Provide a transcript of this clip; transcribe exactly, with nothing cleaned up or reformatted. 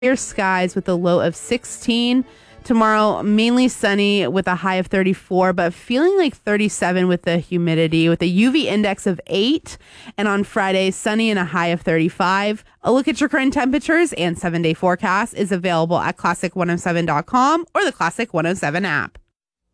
Clear skies with a low of sixteen. Tomorrow, mainly sunny with a high of thirty-four, but feeling like thirty-seven with the humidity with a U V index of eight. And on Friday, sunny and a high of thirty-five. A look at your current temperatures and seven-day forecast is available at classic one oh seven dot com or the Classic one oh seven app.